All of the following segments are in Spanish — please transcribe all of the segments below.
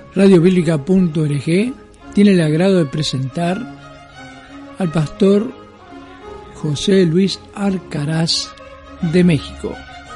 Radiobíblica.org tiene el agrado de presentar al pastor José Luis Arcaraz de México.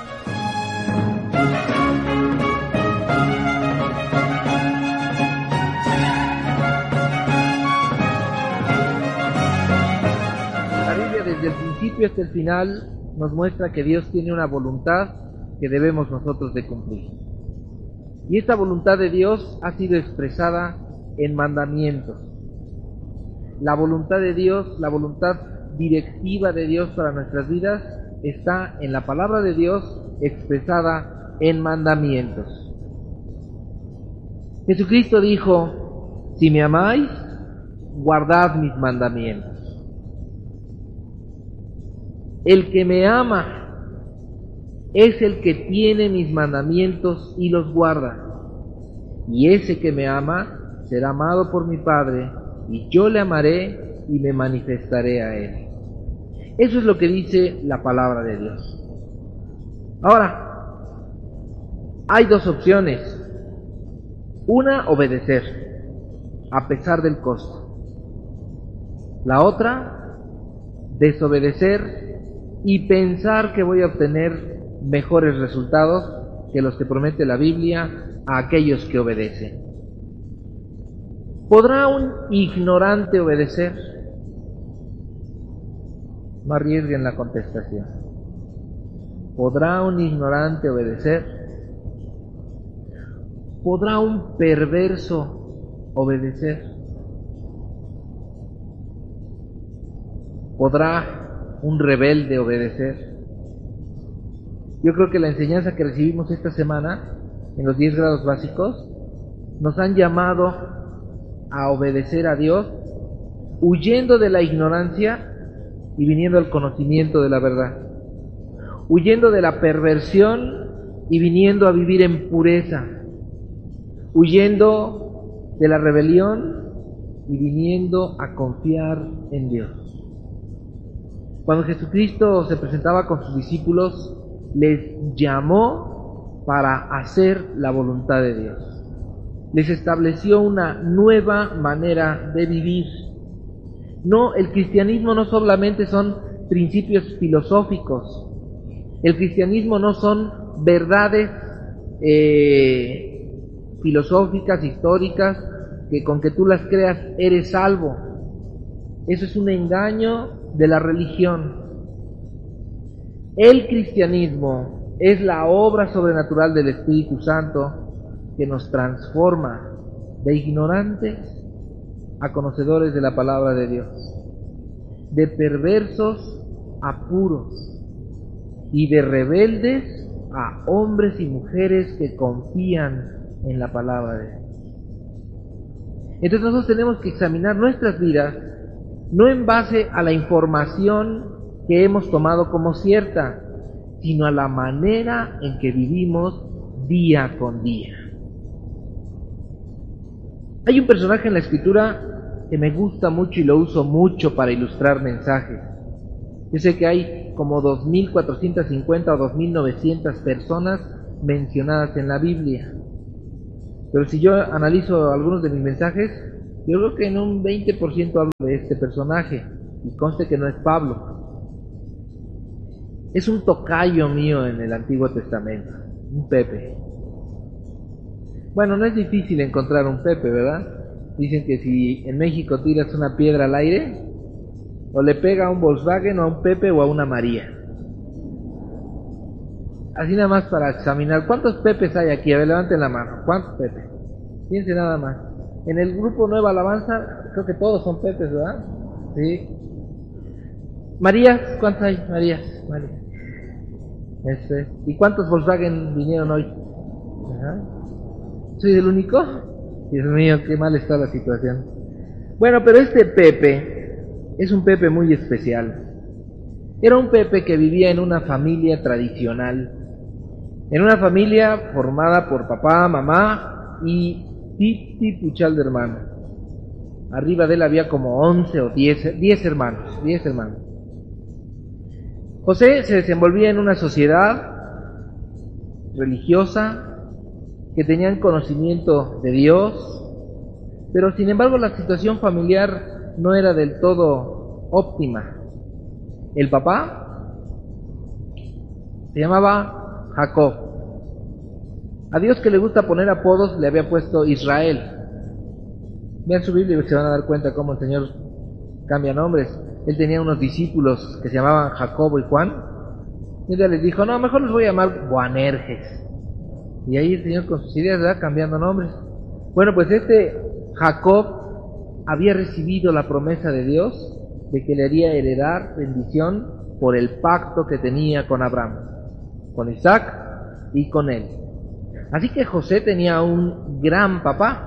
La Biblia desde el principio hasta el final nos muestra que Dios tiene una voluntad que debemos nosotros de cumplir. Y esta voluntad de Dios ha sido expresada en mandamientos. La voluntad de Dios, la voluntad directiva de Dios para nuestras vidas, está en la palabra de Dios expresada en mandamientos. Jesucristo dijo: si me amáis, guardad mis mandamientos. El que me ama es el que tiene mis mandamientos y los guarda. Y ese que me ama será amado por mi Padre, y yo le amaré y me manifestaré a él. Eso es lo que dice la palabra de Dios. Ahora, hay dos opciones. Una, obedecer, a pesar del costo. La otra, desobedecer y pensar que voy a obtener mejores resultados que los que promete la Biblia a aquellos que obedecen. ¿Podrá un ignorante obedecer? No arriesguen la contestación. ¿Podrá un ignorante obedecer? ¿Podrá un perverso obedecer? ¿Podrá un rebelde obedecer? Yo creo que la enseñanza que recibimos esta semana en los 10 grados básicos nos han llamado a obedecer a Dios, huyendo de la ignorancia y viniendo al conocimiento de la verdad, huyendo de la perversión y viniendo a vivir en pureza, huyendo de la rebelión y viniendo a confiar en Dios. Cuando Jesucristo se presentaba con sus discípulos, les llamó para hacer la voluntad de Dios. Les estableció una nueva manera de vivir. No, el cristianismo no solamente son principios filosóficos. El cristianismo no son verdades filosóficas, históricas, que con que tú las creas eres salvo. Eso es un engaño de la religión. El cristianismo es la obra sobrenatural del Espíritu Santo que nos transforma de ignorantes a conocedores de la palabra de Dios, de perversos a puros y de rebeldes a hombres y mujeres que confían en la palabra de Dios. Entonces nosotros tenemos que examinar nuestras vidas no en base a la información que hemos tomado como cierta, sino a la manera en que vivimos día con día. Hay un personaje en la Escritura que me gusta mucho y lo uso mucho para ilustrar mensajes. Yo sé que hay como 2.450 o 2.900 personas mencionadas en la Biblia, pero si yo analizo algunos de mis mensajes, yo creo que en un 20% hablo de este personaje, y conste que no es Pablo. Es un tocayo mío en el Antiguo Testamento, un Pepe. Bueno, no es difícil encontrar un Pepe, ¿verdad? Dicen que si en México tiras una piedra al aire, o le pega a un Volkswagen, o a un Pepe, o a una María. Así nada más para examinar. ¿Cuántos Pepes hay aquí? A ver, levanten la mano. ¿Cuántos Pepes? Fíjense nada más. En el grupo Nueva Alabanza, creo que todos son Pepes, ¿verdad? Sí. Marías, ¿cuántos hay? Marías. ¿Y cuántos Volkswagen vinieron hoy? Ajá. ¿Soy el único? Dios mío, qué mal está la situación. Bueno, pero este Pepe es un Pepe muy especial. Era un Pepe que vivía en una familia tradicional, en una familia formada por papá, mamá y puchal de hermanos. Arriba de él había como 11 o 10 hermanos. José se desenvolvía en una sociedad religiosa que tenían conocimiento de Dios, pero sin embargo la situación familiar no era del todo óptima. El papá se llamaba Jacob. A Dios, que le gusta poner apodos, le había puesto Israel. Vean su Biblia y se van a dar cuenta cómo el Señor cambia nombres. Él tenía unos discípulos que se llamaban Jacobo y Juan, y un día les dijo, no, mejor los voy a llamar Boanerges. Y ahí el Señor con sus ideas va cambiando nombres. Bueno, pues Jacob había recibido la promesa de Dios de que le haría heredar bendición por el pacto que tenía con Abraham, con Isaac y con él. Así que José tenía un gran papá.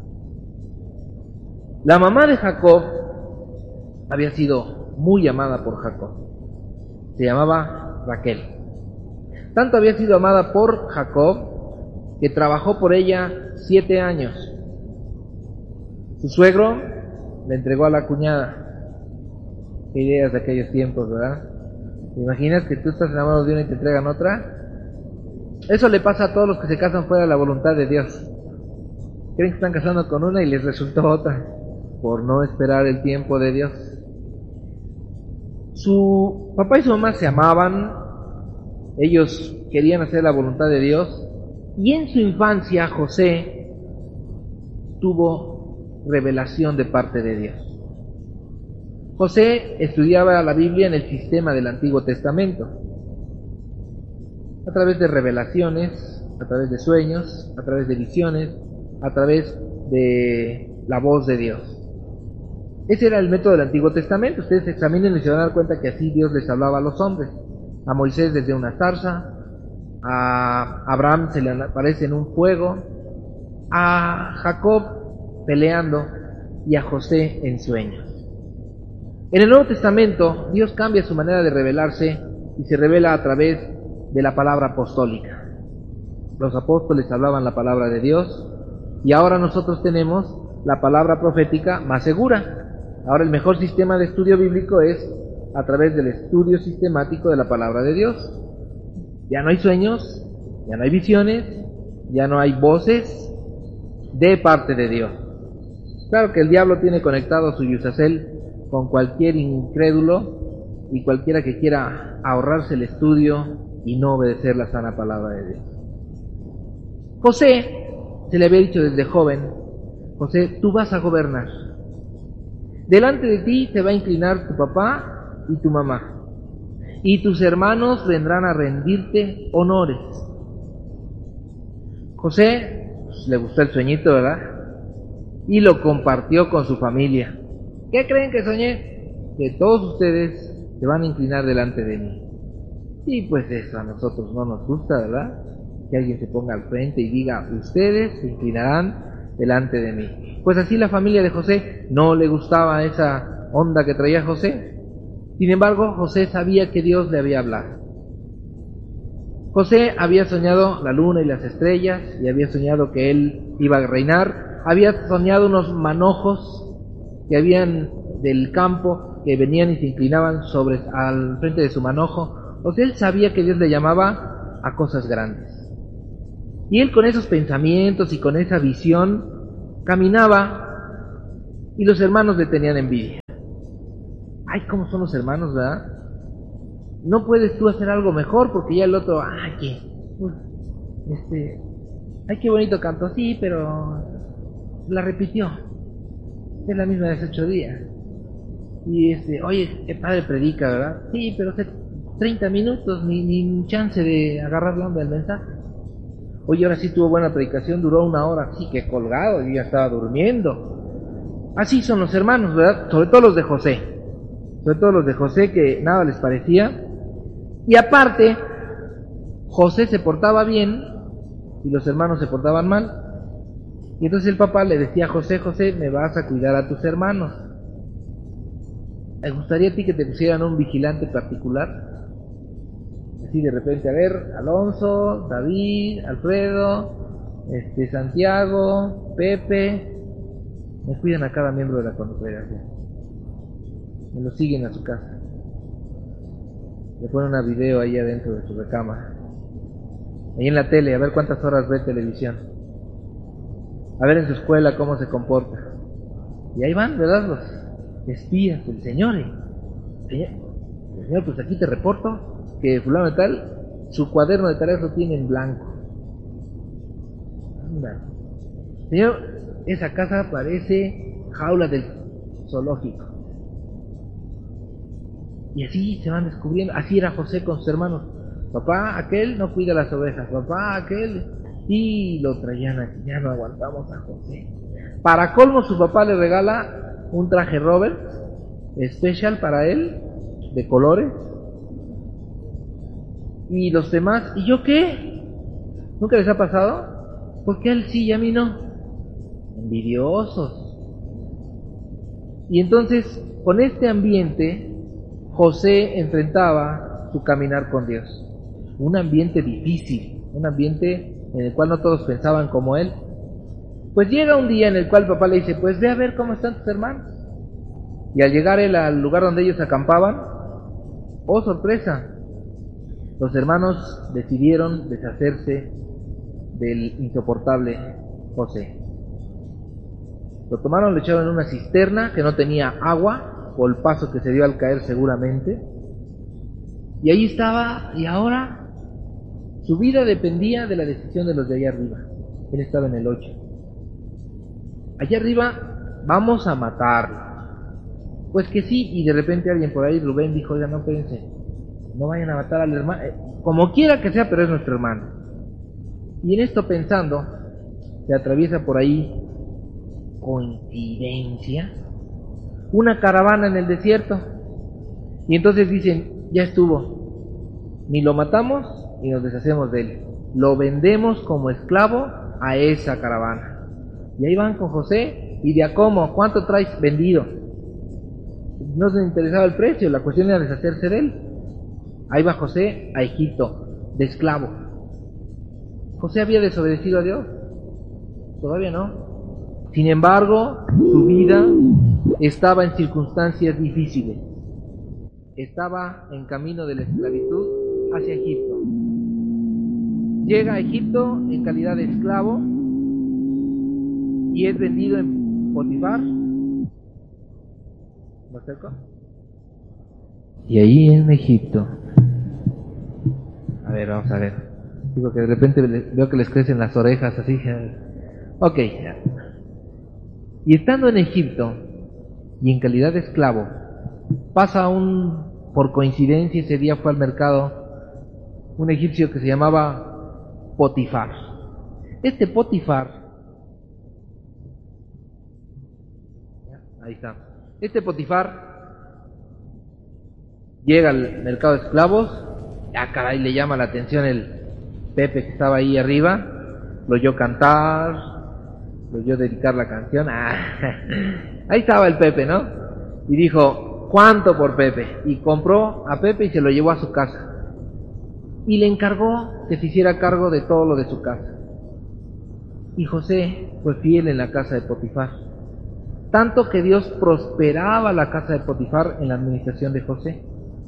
La mamá de Jacob había sido muy amada por Jacob. Se llamaba Raquel. Tanto había sido amada por Jacob que trabajó por ella 7 años. Su suegro le entregó a la cuñada. Qué ideas de aquellos tiempos, ¿verdad? ¿Te imaginas que tú estás enamorado de una y te entregan otra? Eso le pasa a todos los que se casan fuera de la voluntad de Dios. Creen que están casando con una y les resultó otra, por no esperar el tiempo de Dios. Su papá y su mamá se amaban, ellos querían hacer la voluntad de Dios, y en su infancia José tuvo revelación de parte de Dios. José estudiaba la Biblia en el sistema del Antiguo Testamento, a través de revelaciones, a través de sueños, a través de visiones, a través de la voz de Dios. Ese era el método del Antiguo Testamento. Ustedes examinen y se van a dar cuenta que así Dios les hablaba a los hombres. A Moisés desde una zarza, a Abraham se le aparece en un fuego, a Jacob peleando y a José en sueños. En el Nuevo Testamento Dios cambia su manera de revelarse y se revela a través de la palabra apostólica. Los apóstoles hablaban la palabra de Dios y ahora nosotros tenemos la palabra profética más segura. Ahora el mejor sistema de estudio bíblico es a través del estudio sistemático de la palabra de Dios. Ya no hay sueños, ya no hay visiones, ya no hay voces de parte de Dios. Claro que el diablo tiene conectado su Yusacel con cualquier incrédulo y cualquiera que quiera ahorrarse el estudio y no obedecer la sana palabra de Dios. José, se le había dicho desde joven, José, tú vas a gobernar. Delante de ti se va a inclinar tu papá y tu mamá, y tus hermanos vendrán a rendirte honores. José, pues, le gustó el sueñito, ¿verdad? Y lo compartió con su familia. ¿Qué creen que soñé? Que todos ustedes se van a inclinar delante de mí. Y pues eso a nosotros no nos gusta, ¿verdad? Que alguien se ponga al frente y diga, ustedes se inclinarán delante de mí. Pues así la familia de José no le gustaba esa onda que traía José. Sin embargo, José sabía que Dios le había hablado. José había soñado la luna y las estrellas, y había soñado que él iba a reinar. Había soñado unos manojos que habían del campo, que venían y se inclinaban al frente de su manojo. O sea, él sabía que Dios le llamaba a cosas grandes. Y él con esos pensamientos y con esa visión caminaba, y los hermanos le tenían envidia. Ay, ¿cómo son los hermanos, verdad? No puedes tú hacer algo mejor porque ya el otro, ay, qué bonito cantó, sí, pero la repitió. Es la misma de hace 8 días. Y oye, qué padre predica, ¿verdad? Sí, pero hace 30 minutos, ni chance de agarrar la onda del mensaje. Oye, ahora sí tuvo buena predicación, duró 1 hora, sí, que colgado, yo ya estaba durmiendo. Así son los hermanos, ¿verdad? Sobre todo los de José, que nada les parecía. Y aparte, José se portaba bien y los hermanos se portaban mal. Y entonces el papá le decía a José, José, me vas a cuidar a tus hermanos. ¿Te gustaría a ti que te pusieran un vigilante particular? Así de repente, a ver, Alonso, David, Alfredo, Santiago, Pepe, me cuidan a cada miembro de la congregación. Me lo siguen a su casa. Le ponen una video ahí adentro de su recámara. Ahí en la tele, a ver cuántas horas ve televisión. a ver en su escuela cómo se comporta. Y ahí van, ¿verdad? Los espías del Señor. Señor, pues aquí te reporto que fulano de tal, su cuaderno de tareas lo tiene en blanco. Anda. Señor, esa casa parece jaula del zoológico. Y así se van descubriendo. Así era José con sus hermanos. Papá, aquel no cuida las ovejas. Papá, aquel... Y lo traían aquí. Ya no aguantamos a José. Para colmo, su papá le regala un traje Robert especial para él, de colores. Y los demás, ¿y yo qué? ¿Nunca les ha pasado? Porque él sí y a mí no. Envidiosos. Y entonces, con este ambiente, José enfrentaba su caminar con Dios. Un ambiente difícil, un ambiente en el cual no todos pensaban como él. Pues llega un día en el cual el papá le dice, pues ve a ver cómo están tus hermanos. Y al llegar él al lugar donde ellos acampaban, ¡oh sorpresa! Los hermanos decidieron deshacerse del insoportable José. Lo tomaron, lo echaron en una cisterna que no tenía agua, por el paso que se dio al caer seguramente. Y ahí estaba, y ahora su vida dependía de la decisión de los de allá arriba. Él estaba en el 8. Allá arriba, vamos a matarlo. Pues que sí, y de repente alguien por ahí, Rubén, dijo, ya no, espérense, no vayan a matar al hermano, como quiera que sea, pero es nuestro hermano. Y en esto pensando, se atraviesa por ahí, coincidencia, una caravana en el desierto. Y entonces dicen, ya estuvo, ni lo matamos ni nos deshacemos de él, lo vendemos como esclavo a esa caravana. Y ahí van con José, y de a cómo, ¿cuánto traes vendido? No se interesaba el precio, la cuestión era deshacerse de él. Ahí va José a Egipto, de esclavo. ¿José había desobedecido a Dios? Todavía no. Sin embargo, su vida estaba en circunstancias difíciles. Estaba en camino de la esclavitud hacia Egipto. Llega a Egipto en calidad de esclavo y es vendido en Potifar. ¿Me acerco? Y ahí en Egipto. A ver, vamos a ver. Digo que de repente veo que les crecen las orejas así. Ok. Y estando en Egipto y en calidad de esclavo, pasa por coincidencia ese día fue al mercado un egipcio que se llamaba Potifar. Este Potifar, ahí está. Este Potifar llega al mercado de esclavos. Ah, caray, le llama la atención el Pepe que estaba ahí arriba. Lo oyó cantar, lo oyó dedicar la canción. Ahí estaba el Pepe, ¿no? Y dijo, ¿cuánto por Pepe? Y compró a Pepe y se lo llevó a su casa. Y le encargó que se hiciera cargo de todo lo de su casa. Y José fue fiel en la casa de Potifar. Tanto que Dios prosperaba la casa de Potifar en la administración de José.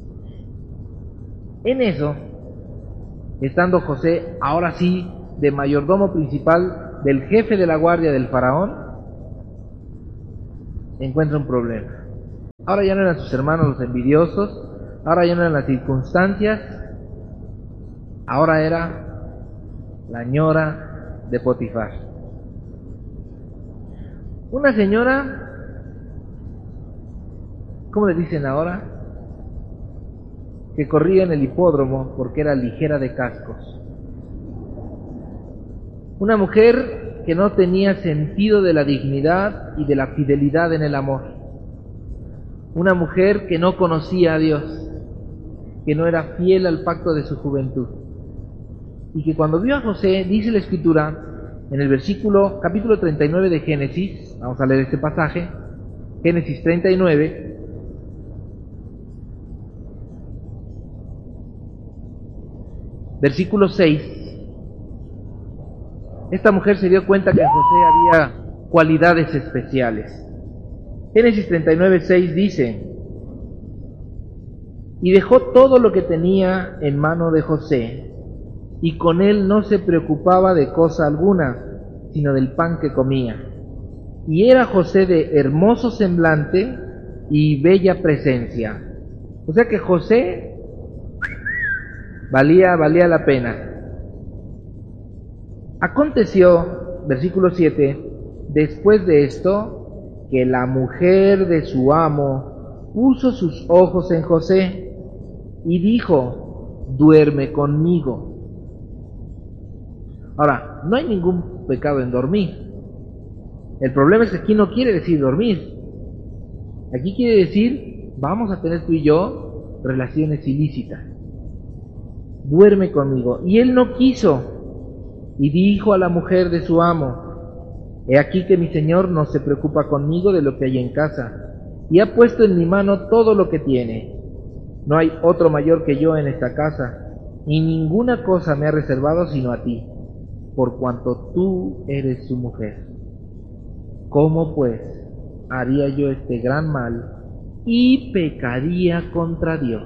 En eso, estando José, ahora sí, de mayordomo principal del jefe de la guardia del faraón, encuentra un problema. Ahora ya no eran sus hermanos los envidiosos, ahora ya no eran las circunstancias, ahora era la ñora de Potifar. Una señora, ¿cómo le dicen ahora? Que corría en el hipódromo porque era ligera de cascos. Una mujer que no tenía sentido de la dignidad y de la fidelidad en el amor. Una mujer que no conocía a Dios, que no era fiel al pacto de su juventud. Y que cuando vio a José, dice la Escritura, en el capítulo 39 de Génesis, vamos a leer este pasaje, Génesis 39, versículo 6, esta mujer se dio cuenta que en José había cualidades especiales. Génesis 39, 6 dice, y dejó todo lo que tenía en mano de José, y con él no se preocupaba de cosa alguna, sino del pan que comía. Y era José de hermoso semblante y bella presencia. O sea que José valía la pena. Aconteció, versículo 7, después de esto, que la mujer de su amo puso sus ojos en José y dijo: duerme conmigo. Ahora, no hay ningún pecado en dormir. El problema es que aquí no quiere decir dormir. Aquí quiere decir, vamos a tener tú y yo relaciones ilícitas. Duerme conmigo. Y él no quiso. Y dijo a la mujer de su amo: he aquí que mi señor no se preocupa conmigo de lo que hay en casa, y ha puesto en mi mano todo lo que tiene. No hay otro mayor que yo en esta casa, y ninguna cosa me ha reservado sino a ti, por cuanto tú eres su mujer. ¿Cómo pues haría yo este gran mal y pecaría contra Dios?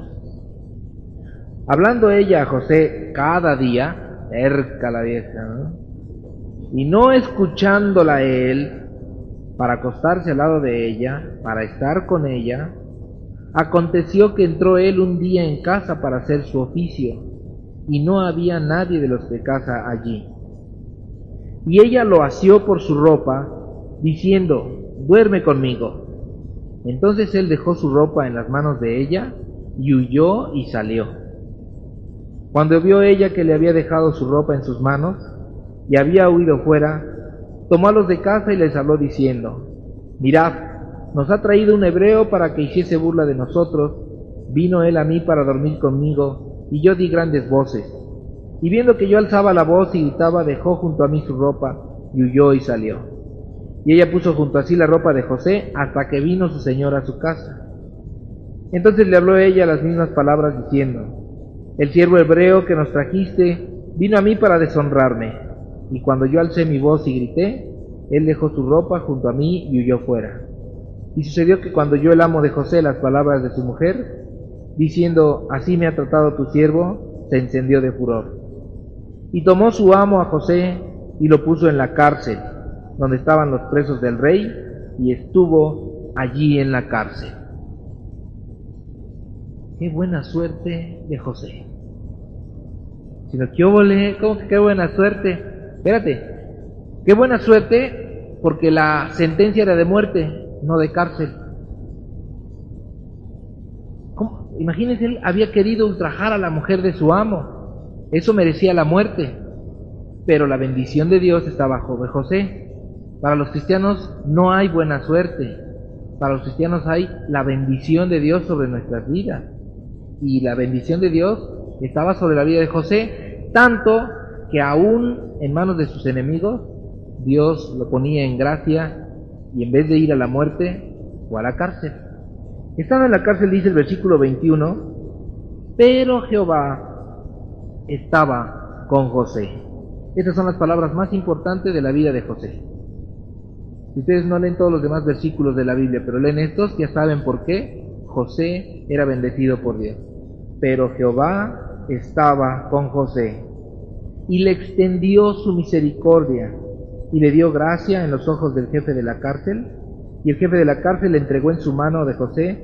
Hablando ella a José cada día, cerca la vieja, ¿no? Y no escuchándola él, para acostarse al lado de ella, para estar con ella, aconteció que entró él un día en casa para hacer su oficio, y no había nadie de los de casa allí. Y ella lo asió por su ropa, diciendo: duerme conmigo. Entonces él dejó su ropa en las manos de ella, y huyó y salió. Cuando vio ella que le había dejado su ropa en sus manos, y había huido fuera, tomó a los de casa y les habló diciendo: mirad, nos ha traído un hebreo para que hiciese burla de nosotros. Vino él a mí para dormir conmigo, y yo di grandes voces. Y viendo que yo alzaba la voz y gritaba, dejó junto a mí su ropa, y huyó y salió. Y ella puso junto a sí la ropa de José, hasta que vino su señor a su casa. Entonces le habló ella las mismas palabras, diciendo: el siervo hebreo que nos trajiste vino a mí para deshonrarme. Y cuando yo alcé mi voz y grité, él dejó su ropa junto a mí y huyó fuera. Y sucedió que cuando oyó el amo de José las palabras de su mujer, diciendo: así me ha tratado tu siervo, se encendió de furor. Y tomó su amo a José y lo puso en la cárcel, donde estaban los presos del rey, y estuvo allí en la cárcel. Qué buena suerte de José. Sino que óvole, ¿cómo que qué buena suerte? Espérate, qué buena suerte, porque la sentencia era de muerte, no de cárcel. ¿Cómo? Imagínense, él había querido ultrajar a la mujer de su amo. Eso merecía la muerte, pero la bendición de Dios está bajo de José. Para los cristianos no hay buena suerte. Para los cristianos hay la bendición de Dios sobre nuestras vidas. Y la bendición de Dios estaba sobre la vida de José, tanto que aún en manos de sus enemigos, Dios lo ponía en gracia, y en vez de ir a la muerte, fue a la cárcel. Estando en la cárcel, dice el versículo 21, pero Jehová estaba con José. Estas son las palabras más importantes de la vida de José. Si ustedes no leen todos los demás versículos de la Biblia, pero leen estos, ya saben por qué José era bendecido por Dios. Pero Jehová estaba con José, y le extendió su misericordia, y le dio gracia en los ojos del jefe de la cárcel, y el jefe de la cárcel le entregó en su mano de José